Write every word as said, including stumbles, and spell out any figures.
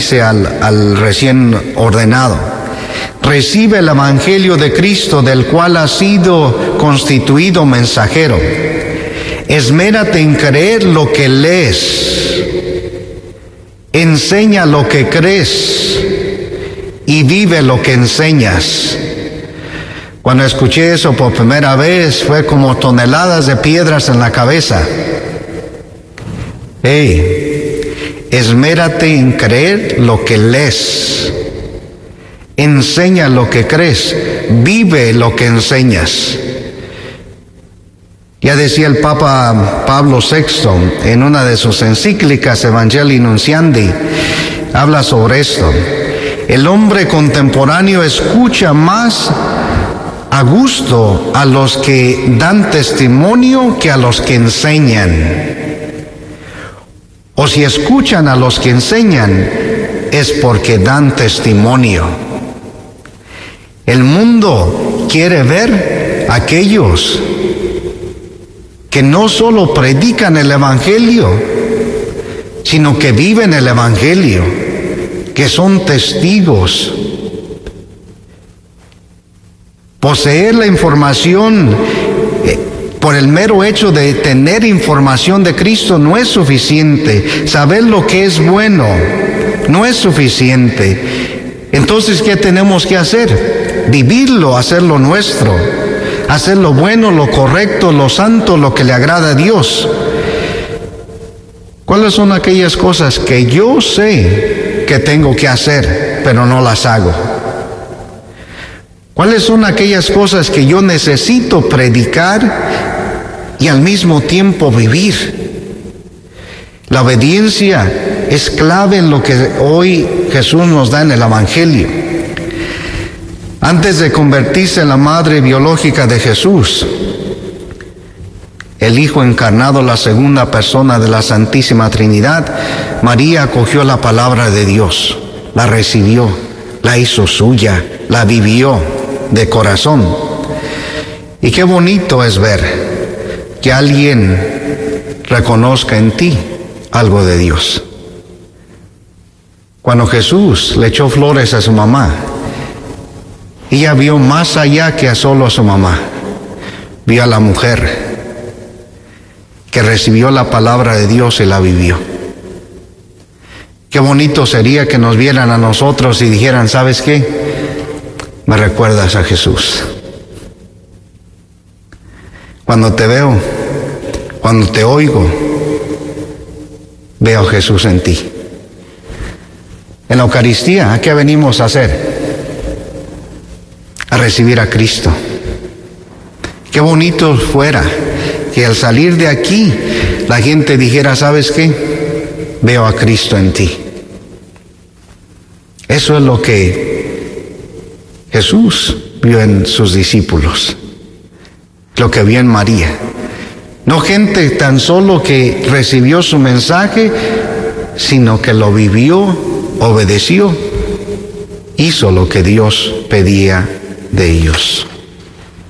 dice al, al recién ordenado: recibe el Evangelio de Cristo, del cual has sido constituido mensajero. Esmérate en creer lo que lees, enseña lo que crees y vive lo que enseñas. Cuando escuché eso por primera vez, fue como toneladas de piedras en la cabeza. Hey, esmérate en creer lo que lees, enseña lo que crees, vive lo que enseñas. Ya decía el Papa Pablo sexto en una de sus encíclicas, Evangelii Nunciandi, habla sobre esto. El hombre contemporáneo escucha más a gusto a los que dan testimonio que a los que enseñan. O si escuchan a los que enseñan, es porque dan testimonio. El mundo quiere ver a aquellos que no solo predican el Evangelio, sino que viven el Evangelio, que son testigos. Poseer la información eh, por el mero hecho de tener información de Cristo no es suficiente. Saber lo que es bueno no es suficiente. Entonces, ¿qué tenemos que hacer? Vivirlo, hacerlo nuestro. Hacer lo bueno, lo correcto, lo santo, lo que le agrada a Dios. ¿Cuáles son aquellas cosas que yo sé que tengo que hacer, pero no las hago? ¿Cuáles son aquellas cosas que yo necesito predicar y al mismo tiempo vivir? La obediencia es clave en lo que hoy Jesús nos da en el Evangelio. Antes de convertirse en la madre biológica de Jesús, el Hijo encarnado, la segunda persona de la Santísima Trinidad, María acogió la palabra de Dios, la recibió, la hizo suya, la vivió de corazón. Y qué bonito es ver que alguien reconozca en ti algo de Dios. Cuando Jesús le echó flores a su mamá, ella vio más allá que a solo a su mamá. Vio a la mujer que recibió la palabra de Dios y la vivió. Qué bonito sería que nos vieran a nosotros y dijeran: ¿sabes qué? Me recuerdas a Jesús. Cuando te veo, cuando te oigo, veo a Jesús en ti. En la Eucaristía, ¿a qué venimos a hacer? A recibir a Cristo. Qué bonito fuera que al salir de aquí la gente dijera: ¿sabes qué? Veo a Cristo en ti. Eso es lo que Jesús vio en sus discípulos, lo que vio en María. No gente tan solo que recibió su mensaje, sino que lo vivió, obedeció, hizo lo que Dios pedía de ellos.